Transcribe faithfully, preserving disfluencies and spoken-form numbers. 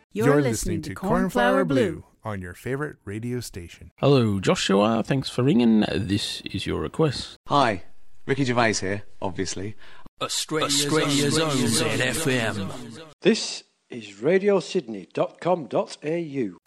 You're listening to Cornflower Blue on your favourite radio station. Hello, Joshua. Thanks for ringing. This is your request. Hi, Ricky Gervais here, obviously. Australia's, Australia's own Z F M. This is radio sydney dot com dot a u.